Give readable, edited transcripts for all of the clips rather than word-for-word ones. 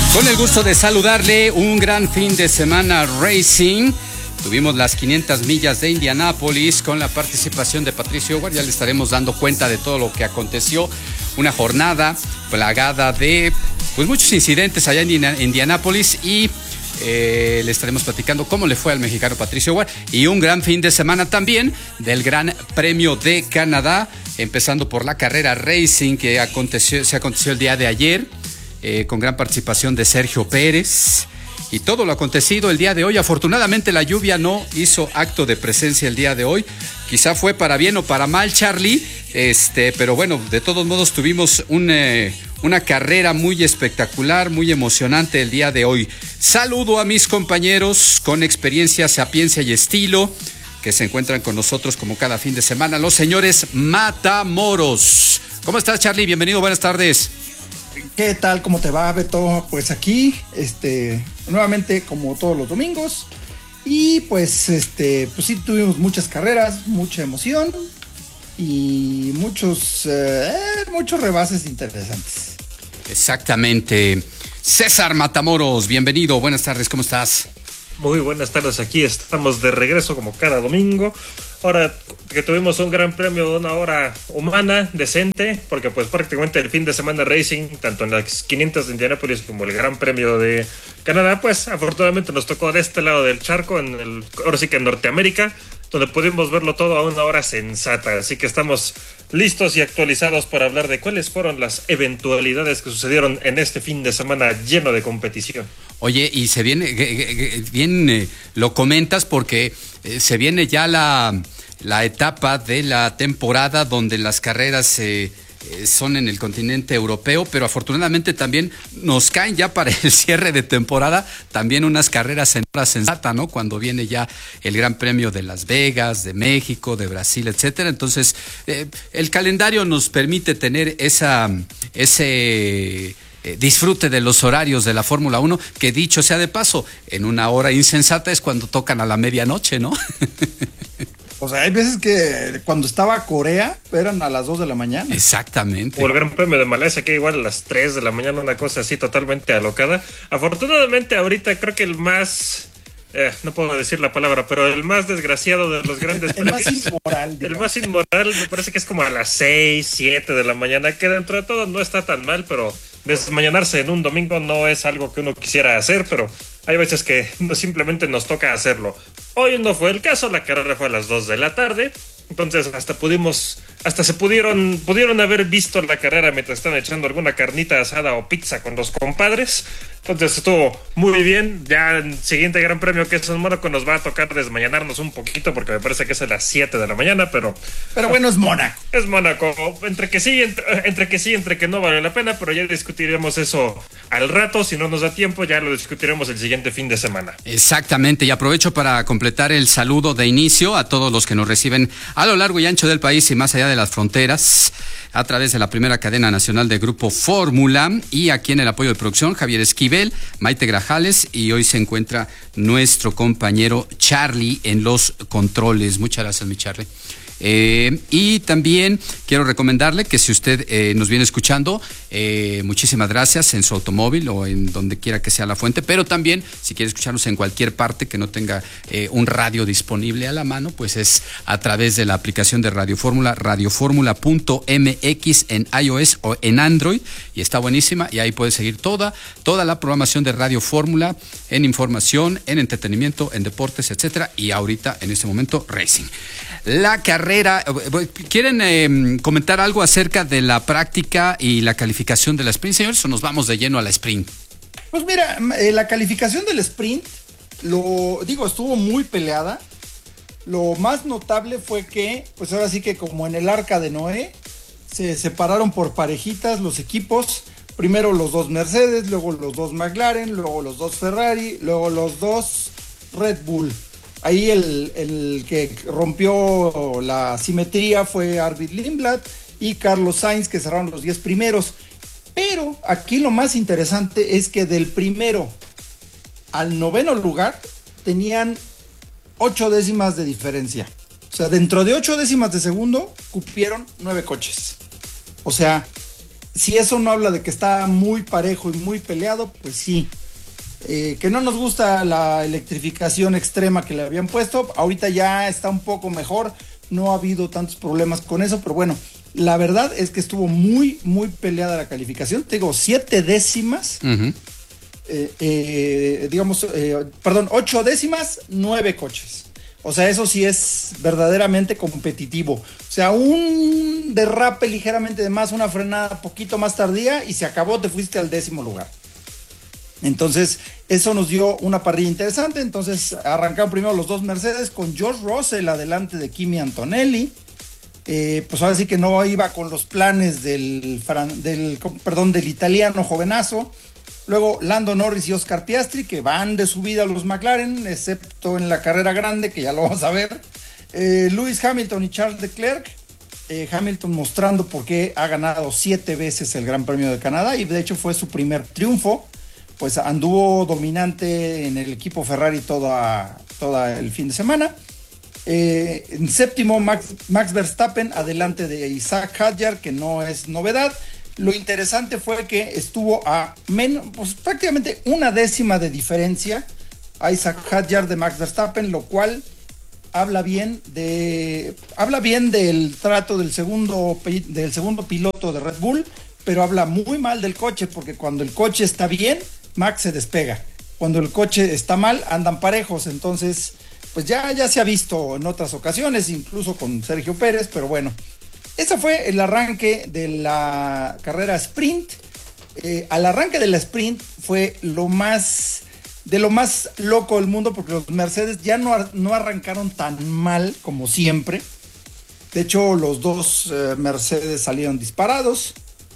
Con el gusto de saludarle, un gran fin de semana racing. Tuvimos las 500 millas de Indianápolis con la participación de Patricio Ward. Ya le estaremos dando cuenta de todo lo que aconteció. Una jornada plagada de muchos incidentes allá en Indianápolis y le estaremos platicando cómo le fue al mexicano Patricio Ward. Y un gran fin de semana también del Gran Premio de Canadá, empezando por la carrera racing que se aconteció el día de ayer. Con gran participación de Sergio Pérez y todo lo acontecido el día de hoy. Afortunadamente la lluvia no hizo acto de presencia el día de hoy. Quizá fue para bien o para mal, Charlie, pero bueno, de todos modos tuvimos una carrera muy espectacular, muy emocionante el día de hoy. Saludo a mis compañeros con experiencia, sapiencia y estilo que se encuentran con nosotros como cada fin de semana, los señores Matamoros. ¿Cómo estás, Charlie? Bienvenido, buenas tardes. ¿Qué tal? ¿Cómo te va, Beto? Pues aquí, nuevamente como todos los domingos. Y pues sí tuvimos muchas carreras, mucha emoción y muchos rebases interesantes. Exactamente. César Matamoros, bienvenido, buenas tardes, ¿cómo estás? Muy buenas tardes, aquí estamos de regreso como cada domingo. Ahora que tuvimos un gran premio de una hora humana, decente, porque pues prácticamente el fin de semana racing, tanto en las 500 de Indianápolis como el Gran Premio de Canadá, pues afortunadamente nos tocó de este lado del charco, ahora sí que en Norteamérica, donde pudimos verlo todo a una hora sensata. Así que estamos listos y actualizados para hablar de cuáles fueron las eventualidades que sucedieron en este fin de semana lleno de competición. Oye, y se viene, bien lo comentas porque se viene ya la etapa de la temporada donde las carreras son en el continente europeo, pero afortunadamente también nos caen ya para el cierre de temporada también unas carreras en hora sensata, ¿no? Cuando viene ya el Gran Premio de Las Vegas, de México, de Brasil, etcétera. Entonces, el calendario nos permite tener ese disfrute de los horarios de la Fórmula 1, que dicho sea de paso, en una hora insensata es cuando tocan a la medianoche, ¿no? O sea, hay veces que cuando estaba Corea eran a las 2 de la mañana. Exactamente. O el Gran Premio de Malasia, que igual a las 3 de la mañana, una cosa así totalmente alocada. Afortunadamente ahorita creo que el más... no puedo decir la palabra, pero el más desgraciado de los grandes el más inmoral. El más inmoral me parece que es como a las 6, 7 de la mañana, que dentro de todo no está tan mal, pero desmañanarse en un domingo no es algo que uno quisiera hacer, pero hay veces que simplemente nos toca hacerlo. Hoy no fue el caso, la carrera fue a las 2 de la tarde, entonces hasta pudieron haber visto la carrera mientras están echando alguna carnita asada o pizza con los compadres. Entonces estuvo muy bien. Ya el siguiente Gran Premio, que es en Mónaco, nos va a tocar desmañanarnos un poquito porque me parece que es a las 7 de la mañana, pero bueno, es Mónaco. Es Mónaco, entre que sí, entre que no vale la pena, pero ya discutiremos eso al rato. Si no nos da tiempo, ya lo discutiremos el siguiente fin de semana. Exactamente, y aprovecho para completar el saludo de inicio a todos los que nos reciben a lo largo y ancho del país y más allá de las fronteras, a través de la primera cadena nacional de Grupo Fórmula, y aquí en el apoyo de producción, Javier Esquivel, Maite Grajales, y hoy se encuentra nuestro compañero Charlie en los controles. Muchas gracias, mi Charlie. Y también quiero recomendarle que si usted nos viene escuchando, muchísimas gracias en su automóvil o en donde quiera que sea la fuente, pero también si quiere escucharnos en cualquier parte que no tenga un radio disponible a la mano, pues es a través de la aplicación de Radio Fórmula, radioformula.mx en iOS o en Android, y está buenísima, y ahí puede seguir toda la programación de Radio Fórmula en información, en entretenimiento, en deportes, etcétera, y ahorita en este momento racing. La carrera, ¿quieren comentar algo acerca de la práctica y la calificación de la sprint, señores, o nos vamos de lleno a la sprint? Pues mira, la calificación del sprint, estuvo muy peleada. Lo más notable fue que, pues ahora sí que como en el Arca de Noé, se separaron por parejitas los equipos. Primero los dos Mercedes, luego los dos McLaren, luego los dos Ferrari, luego los dos Red Bull. Ahí el que rompió la simetría fue Arvid Lindblad y Carlos Sainz, que cerraron los 10 primeros. Pero aquí lo más interesante es que del primero al 9º lugar tenían 8 décimas de diferencia. O sea, dentro de 8 décimas de segundo cupieron 9 coches. O sea, si eso no habla de que está muy parejo y muy peleado, pues sí. Que no nos gusta la electrificación extrema que le habían puesto, ahorita ya está un poco mejor, no ha habido tantos problemas con eso, pero bueno, la verdad es que estuvo muy, muy peleada la calificación, te digo, 7 décimas, digamos, 8 décimas, 9 coches. O sea, eso sí es verdaderamente competitivo. O sea, un derrape ligeramente de más, una frenada poquito más tardía y se acabó, te fuiste al 10º lugar. Entonces, eso nos dio una parrilla interesante. Entonces, arrancaron primero los dos Mercedes con George Russell adelante de Kimi Antonelli. Pues ahora sí que no iba con los planes del italiano jovenazo. Luego Lando Norris y Oscar Piastri, que van de subida a los McLaren, excepto en la carrera grande, que ya lo vamos a ver. Lewis Hamilton y Charles Leclerc. Hamilton mostrando por qué ha ganado 7 veces el Gran Premio de Canadá y de hecho fue su primer triunfo. Pues anduvo dominante en el equipo Ferrari todo el fin de semana. En séptimo, Max Verstappen, adelante de Isaac Hadjar, que no es novedad. Lo interesante fue que estuvo a pues prácticamente 1 décima de diferencia a Isaac Hadjar de Max Verstappen, lo cual habla bien del trato del segundo piloto de Red Bull, pero habla muy mal del coche, porque cuando el coche está bien, Max se despega. Cuando el coche está mal, andan parejos. Entonces, pues ya se ha visto en otras ocasiones, incluso con Sergio Pérez, pero bueno. Ese fue el arranque de la carrera sprint. Al arranque de la sprint fue lo más loco del mundo, porque los Mercedes ya no arrancaron tan mal como siempre. De hecho, los dos Mercedes salieron disparados.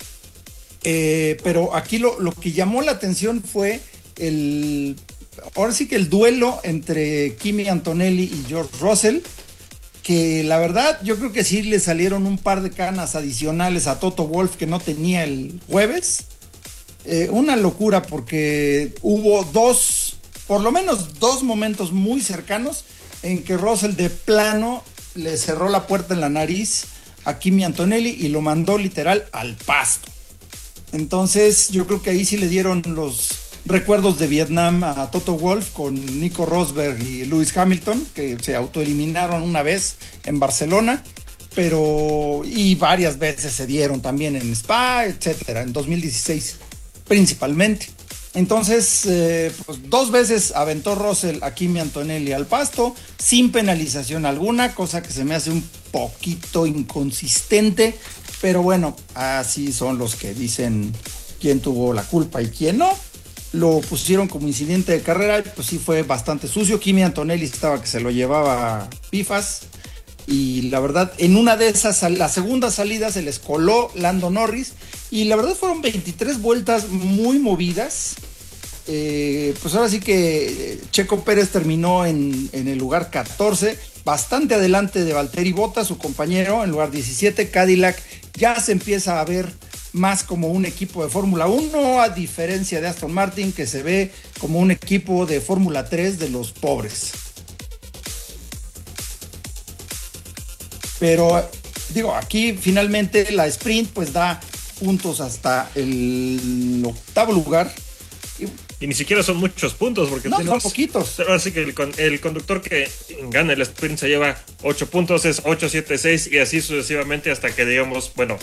Pero aquí lo que llamó la atención fue ahora sí que el duelo entre Kimi Antonelli y George Russell, que la verdad yo creo que sí le salieron un par de canas adicionales a Toto Wolff que no tenía el jueves. Una locura, porque hubo por lo menos dos momentos muy cercanos en que Russell de plano le cerró la puerta en la nariz a Kimi Antonelli y lo mandó literal al pasto. Entonces yo creo que ahí sí le dieron los recuerdos de Vietnam a Toto Wolff con Nico Rosberg y Lewis Hamilton, que se autoeliminaron una vez en Barcelona, y varias veces se dieron también en Spa, etcétera, en 2016 principalmente. Entonces, pues 2 veces aventó Russell a Kimi Antonelli al pasto, sin penalización alguna, cosa que se me hace un poquito inconsistente, pero bueno, así son los que dicen quién tuvo la culpa y quién no. Lo pusieron como incidente de carrera, pues sí fue bastante sucio. Kimi Antonelli estaba que se lo llevaba pifas, y la verdad, en una de esas, la segunda salida se les coló Lando Norris, y la verdad fueron 23 vueltas muy movidas. Pues ahora sí que Checo Pérez terminó en el lugar 14, bastante adelante de Valtteri Bottas, su compañero, en lugar 17. Cadillac ya se empieza a ver más como un equipo de Fórmula 1, a diferencia de Aston Martin, que se ve como un equipo de Fórmula 3 de los pobres. Pero digo, aquí finalmente la sprint pues da puntos hasta el 8º lugar. Y ni siquiera son muchos puntos, porque no, son poquitos. Así que el conductor que gana el sprint se lleva 8 puntos, es 8, 7, 6 y así sucesivamente hasta que digamos, bueno,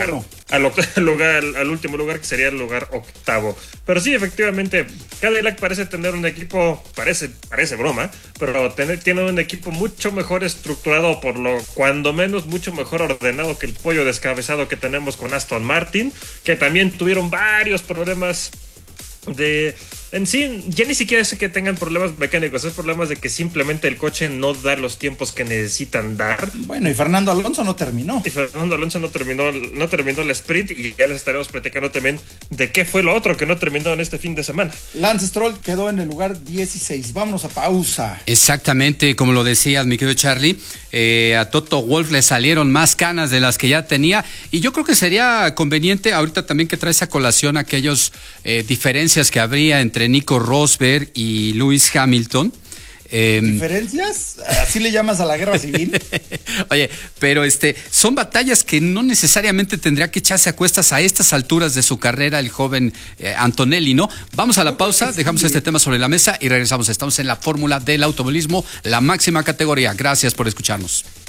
al último lugar, que sería el lugar 8º. Pero sí, efectivamente, Cadillac parece tener un equipo, parece broma, pero tiene un equipo mucho mejor estructurado, por lo cuando menos mucho mejor ordenado que el pollo descabezado que tenemos con Aston Martin, que también tuvieron varios problemas en sí, ya ni siquiera es que tengan problemas mecánicos, es problemas de que simplemente el coche no da los tiempos que necesitan dar. Bueno, y Fernando Alonso no terminó. No terminó el sprint, y ya les estaremos platicando también de qué fue lo otro que no terminó en este fin de semana. Lance Stroll quedó en el lugar 16. Vámonos a pausa. Exactamente, como lo decías, mi querido Charlie, a Toto Wolff le salieron más canas de las que ya tenía, y yo creo que sería conveniente ahorita también que traes a colación aquellos diferencias que habría entre Nico Rosberg y Lewis Hamilton. ¿Diferencias? ¿Así le llamas a la guerra civil? Oye, pero son batallas que no necesariamente tendría que echarse a cuestas a estas alturas de su carrera el joven Antonelli, ¿no? Vamos a la pausa, dejamos este tema sobre la mesa y regresamos. Estamos en la fórmula del automovilismo, la máxima categoría. Gracias por escucharnos.